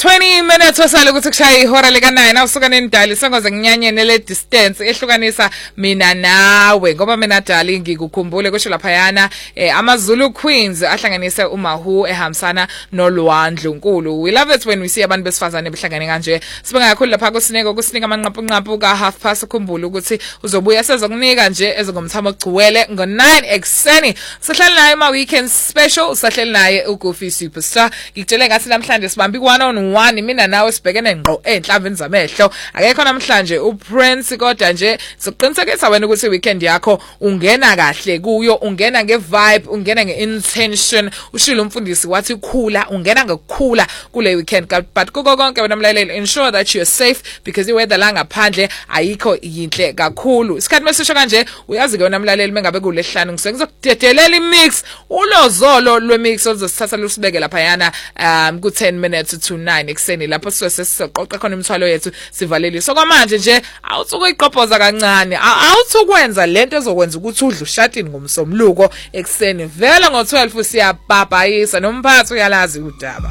20 minutes wasala ukuthi kushaye ihora lika9 awusuka nendali sengoze nginyanyene le distance ehlukanisa mina nawe ngoba mina dali ngikukhumbule kusho lapha yana amaZulu Queens ahlanganise uMahu ehambisana noLwandlu Nkulu. We love it when we see abantu besifazane behlangane kanje. Sibonga kakhulu lapha kusinika amanqaphu ka 1:30 ukhumbula ukuthi uzobuya sezokunika nje ezongomthamo ogcwele ngo9 ekseni. Sihlala naye ma weekend special, usahleli naye uGoofy Superstar. Ngikutshele ngathi namhlanje sibambi one mina nawe sibhekene ngqo enhlamveni zamehlo. Akekho namhlanje uPrince kodwa nje siqinisekisa wena ukuthi weekend yakho ungena kahle kuyo, ungena ngevibe, ungena ngeintention. Ushilo umfundisi wathi khula, ungena ngokukhula kule weekend. But kuko konke wena mlaleli, ensure that you're safe because iweather la ngaphandle ayikho yinhle kakhulu. Isikhathi mesisho kanje uyazi ke wena mlaleli mengabe kulehlanu ngizokudedelela imix ulozolo lwemix ozosithatha lusibeke lapha yana ku 10 minutes to 9 ekseni lapho sesiqoqa khona imithwalo yethu sivaleli. So kwamanje nje awutsukuyiqophoza kancane, awuthukwenza lento ezokwenza ukuthi udle ushatini ngomsomluko ekseni vela ngo12 siyabhabhayisa nomphathi uyalazi udaba.